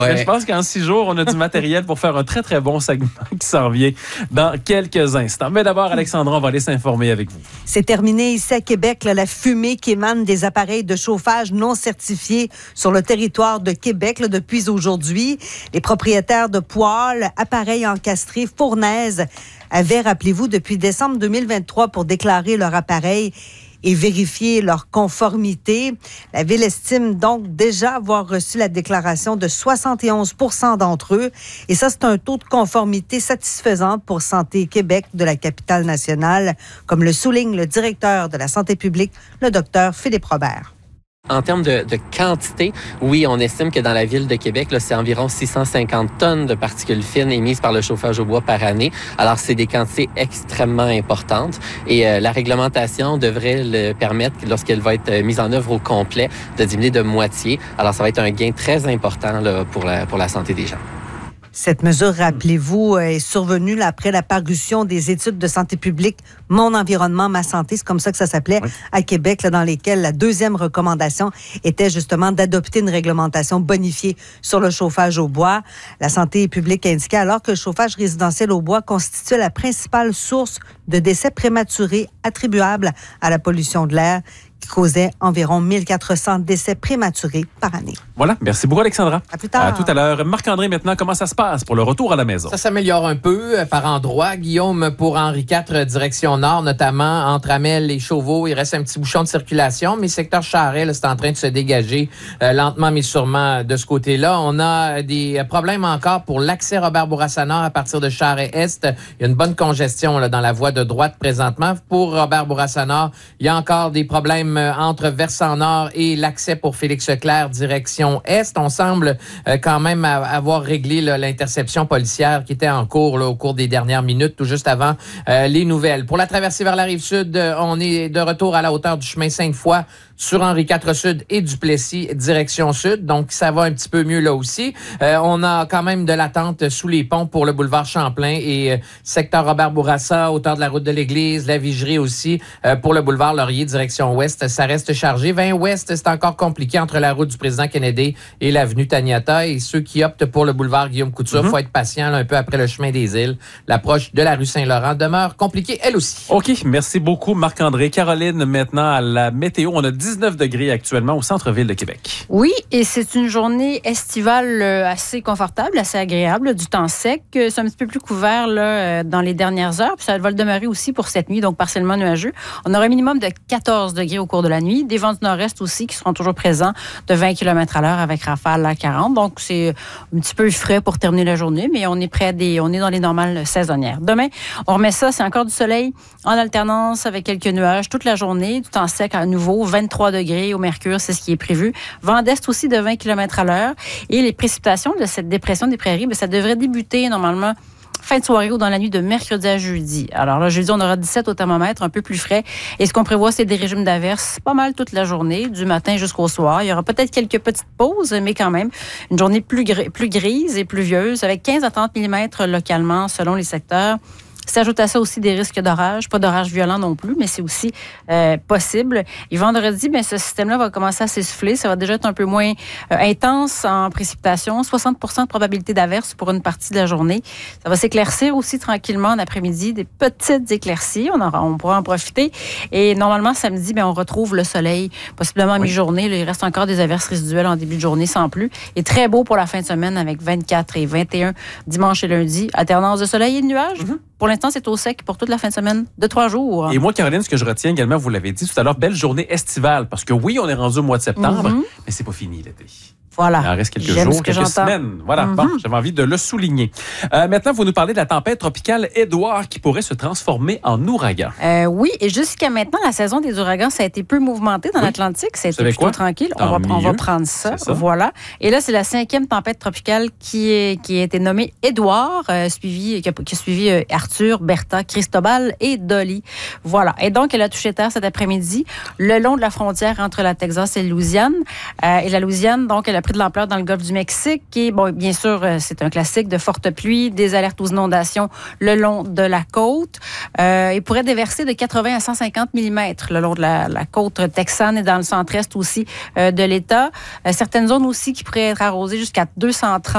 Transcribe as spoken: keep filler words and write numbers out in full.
Ouais. Mais je pense qu'en six jours, on a du matériel pour faire un très, très bon segment qui s'en vient dans quelques instants. Mais d'abord, Alexandra, on va aller s'informer avec vous. C'est terminé ici à Québec, là, la fumée qui émane des appareils de chauffage non certifiés sur le territoire de Québec là, depuis aujourd'hui. Les propriétaires de poêles, appareils encastrés, fournaises avaient, rappelez-vous, depuis décembre deux mille vingt-trois pour déclarer leur appareil et vérifier leur conformité. La Ville estime donc déjà avoir reçu la déclaration de soixante et onze pour cent d'entre eux. Et ça, c'est un taux de conformité satisfaisant pour Santé Québec de la capitale nationale, comme le souligne le directeur de la santé publique, le docteur Philippe Robert. En termes de, de quantité, oui, on estime que dans la ville de Québec, là, c'est environ six cent cinquante tonnes de particules fines émises par le chauffage au bois par année. Alors, c'est des quantités extrêmement importantes et euh, la réglementation devrait le permettre, lorsqu'elle va être mise en œuvre au complet, de diminuer de moitié. Alors, ça va être un gain très important là, pour la, pour la santé des gens. Cette mesure, rappelez-vous, est survenue là, après la parution des études de santé publique « Mon environnement, ma santé », c'est comme ça que ça s'appelait, oui. à Québec, là, dans lesquelles la deuxième recommandation était justement d'adopter une réglementation bonifiée sur le chauffage au bois. La santé publique indiquait alors que le chauffage résidentiel au bois constituait la principale source de décès prématurés attribuables à la pollution de l'air, qui causait environ mille quatre cents décès prématurés par année. Voilà. Merci beaucoup, Alexandra. À plus tard. À tout à l'heure. Marc-André, maintenant, comment ça se passe pour le retour à la maison? Ça s'améliore un peu euh, par endroits. Guillaume, pour Henri quatre, direction nord, notamment entre Amel et Chauveau, il reste un petit bouchon de circulation, mais secteur Charest, là, c'est en train de se dégager euh, lentement, mais sûrement de ce côté-là. On a des problèmes encore pour l'accès Robert-Bourassa-Nord à partir de Charest-Est. Il y a une bonne congestion là, dans la voie de droite présentement. Pour Robert-Bourassa-Nord, il y a encore des problèmes entre Versant Nord et l'accès pour Félix-Leclerc, direction Est. On semble euh, quand même avoir réglé là, l'interception policière qui était en cours là, au cours des dernières minutes, tout juste avant euh, les nouvelles. Pour la traversée vers la Rive-Sud, euh, on est de retour à la hauteur du chemin Sainte-Foy sur Henri quatre Sud et Duplessis, direction Sud. Donc, ça va un petit peu mieux là aussi. Euh, on a quand même de l'attente sous les ponts pour le boulevard Champlain et euh, secteur Robert-Bourassa, hauteur de la route de l'Église, la Vigerie aussi, euh, pour le boulevard Laurier, direction Ouest. Ça reste chargé. vingt Ouest, c'est encore compliqué entre la route du président Kennedy et l'avenue Taniata. Et ceux qui optent pour le boulevard Guillaume Couture, il mm-hmm. faut être patient là, un peu après le chemin des Îles. L'approche de la rue Saint-Laurent demeure compliquée, elle aussi. OK, merci beaucoup, Marc-André. Caroline, maintenant à la météo. On a dix-neuf degrés actuellement au centre-ville de Québec. Oui, et c'est une journée estivale assez confortable, assez agréable, du temps sec. C'est un petit peu plus couvert là, dans les dernières heures. Puis ça va le demeurer aussi pour cette nuit, donc partiellement nuageux. On aura un minimum de quatorze degrés au cours de la nuit. Des vents du nord-est aussi qui seront toujours présents de vingt kilomètres à l'heure avec rafale à quarante. Donc, c'est un petit peu frais pour terminer la journée, mais on est près à des, on est dans les normales saisonnières. Demain, on remet ça, c'est encore du soleil en alternance avec quelques nuages toute la journée, du temps sec à nouveau, vingt-trois degrés au mercure, c'est ce qui est prévu. Vent d'est aussi de vingt kilomètres à l'heure. Et les précipitations de cette dépression des prairies, bien, ça devrait débuter normalement fin de soirée ou dans la nuit de mercredi à jeudi. Alors là, jeudi, on aura dix-sept au thermomètre, un peu plus frais. Et ce qu'on prévoit, c'est des régimes d'averses pas mal toute la journée, du matin jusqu'au soir. Il y aura peut-être quelques petites pauses, mais quand même, une journée plus, gris, plus grise et pluvieuse, avec quinze à trente millimètres localement, selon les secteurs. S'ajoute à ça aussi des risques d'orage, pas d'orage violent non plus, mais c'est aussi euh, possible. Et vendredi, bien, ce système-là va commencer à s'essouffler. Ça va déjà être un peu moins euh, intense en précipitation. soixante pour cent de probabilité d'averse pour une partie de la journée. Ça va s'éclaircir aussi tranquillement en après-midi. Des petites éclaircies, on, aura, on pourra en profiter. Et normalement, samedi, bien, on retrouve le soleil, possiblement à oui. mi-journée. Là, il reste encore des averses résiduelles en début de journée sans plus. Et très beau pour la fin de semaine avec vingt-quatre et vingt et un dimanche et lundi. Alternance de soleil et de nuages. Mm-hmm. Pour l'instant, c'est au sec pour toute la fin de semaine de trois jours. Et moi, Caroline, ce que je retiens également, vous l'avez dit tout à l'heure, belle journée estivale. Parce que oui, on est rendu au mois de septembre, mm-hmm. mais c'est pas fini l'été. Voilà. Il en reste quelques J'aime jours, ce que quelques j'entends. semaines. Voilà, mm-hmm. bon, j'avais envie de le souligner. Euh, maintenant, vous nous parlez de la tempête tropicale Édouard qui pourrait se transformer en ouragan. Euh, oui, et jusqu'à maintenant, la saison des ouragans, ça a été peu mouvementé dans oui. l'Atlantique. Ça a été plutôt quoi? tranquille. On va, on va prendre ça. ça. Voilà. Et là, c'est la cinquième tempête tropicale qui, est, qui a été nommée Édouard, euh, suivi, qui, a, qui a suivi euh, Arthur, Bertha, Cristobal et Dolly. Voilà. Et donc, elle a touché terre cet après-midi le long de la frontière entre la Texas et la Louisiane. Euh, et la Louisiane, donc, elle a pris de l'ampleur dans le golfe du Mexique. Et bon, bien sûr, c'est un classique de fortes pluies, des alertes aux inondations le long de la côte. Euh, il pourrait déverser de quatre-vingts à cent cinquante millimètres le long de la, la côte texane et dans le centre-est aussi euh, de l'État. Euh, certaines zones aussi qui pourraient être arrosées jusqu'à deux cent trente